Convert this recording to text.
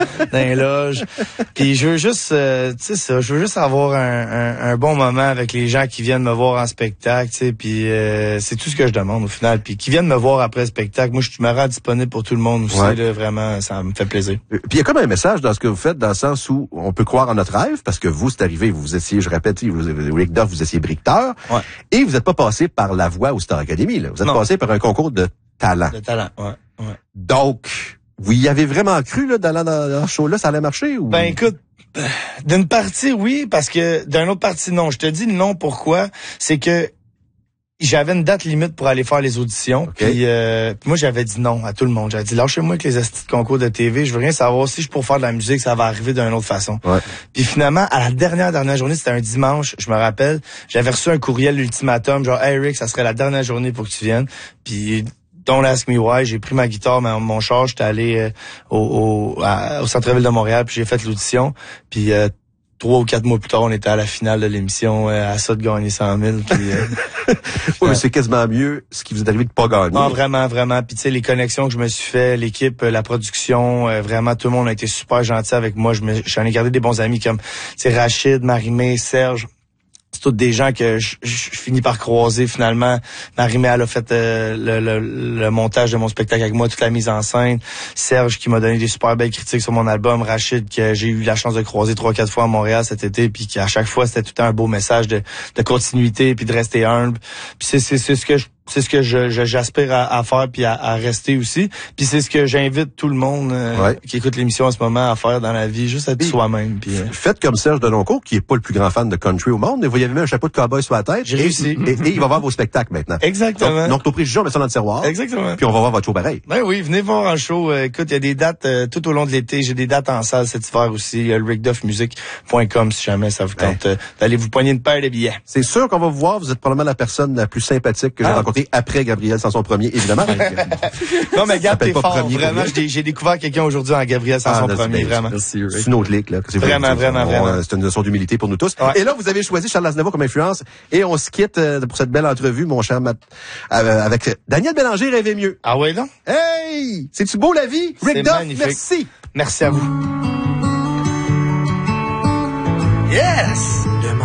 dans les loges. Puis je veux juste, tu sais ça, je veux juste avoir un bon moment avec les gens qui viennent me voir en spectacle, tu sais. Puis c'est tout ce que je demande au final. Puis qui viennent me voir après le spectacle. Moi, je me rends disponible pour tout le monde aussi. Ouais. Là, vraiment, ça me fait plaisir. Puis il y a comme un message dans ce que vous faites, dans le sens où on peut croire en notre rêve, parce que vous, c'est arrivé, vous étiez, je répète, Rick Duff, vous étiez briqueteur, et vous n'êtes pas passé par La Voix ou Star Academy, là. Vous êtes passé par un concours de talent. De talent, ouais. Donc, vous y avez vraiment cru, là, dans ce show-là, ça allait marcher, ou? Ben écoute, d'une partie, oui, parce que d'une autre partie, non. Je te dis non, pourquoi? C'est que j'avais une date limite pour aller faire les auditions. Okay. Puis moi, j'avais dit non à tout le monde. J'avais dit, lâchez-moi avec les astis de concours de TV. Je veux rien savoir. Si je pour faire de la musique, ça va arriver d'une autre façon. Ouais. Puis finalement, à la dernière journée, c'était un dimanche, je me rappelle, j'avais reçu un courriel ultimatum, genre, hey Rick, ça serait la dernière journée pour que tu viennes. Puis Don't Ask Me Why, j'ai pris ma guitare, mon char, j'étais allé au centre-ville de Montréal, puis j'ai fait l'audition. Puis 3 ou 4 mois plus tard, on était à la finale de l'émission, à ça de gagner 100 000. Puis, oui, mais c'est quasiment mieux ce qui vous est arrivé de pas gagner. Non, vraiment. Puis tu sais, les connexions que je me suis fait, l'équipe, la production, vraiment, tout le monde a été super gentil avec moi. J'en ai gardé des bons amis comme, tu sais, Rachid, Marimé, Serge. C'est tous des gens que je finis par croiser finalement. Marimé, elle a fait le montage de mon spectacle avec moi, toute la mise en scène. Serge qui m'a donné des super belles critiques sur mon album. Rachid que j'ai eu la chance de croiser 3-4 fois à Montréal cet été, puis qu'à chaque fois c'était tout un beau message de continuité puis de rester humble. Puis c'est ce que j'aspire à faire puis à rester aussi. Puis c'est ce que j'invite tout le monde qui écoute l'émission en ce moment à faire dans la vie, juste être soi-même. Puis faites comme Serge Denoncourt, qui est pas le plus grand fan de country au monde, mais vous y avez mis un chapeau de cowboy sur la tête. J'ai réussi. Et il va voir vos spectacles maintenant. Exactement. Donc nos préjugés, on met ça dans le tiroir. Exactement. Puis on va voir votre show pareil. Ben oui, venez voir un show. Écoute, il y a des dates tout au long de l'été. J'ai des dates en salle cet hiver aussi. Il y a le rickduffmusic.com si jamais ça vous tente d'aller vous poigner une paire de billets. C'est sûr qu'on va vous voir. Vous êtes probablement la personne la plus sympathique que j'ai rencontrée après Gabriel Sanson premier, évidemment. Non, mais Gab, t'es fort. Premier, vraiment, j'ai découvert quelqu'un aujourd'hui en Gabriel Sanson premier, vraiment. Merci, Rick. C'est une autre ligue, là. Vraiment. C'est une leçon d'humilité pour nous tous. Ouais. Et là, vous avez choisi Charles Aznavour comme influence. Et on se quitte pour cette belle entrevue, mon cher Matt, avec Daniel Bélanger, Rêvez mieux. Ah ouais, non? Hey! C'est-tu beau, la vie? Rick Duff, merci. Merci à vous. Yes!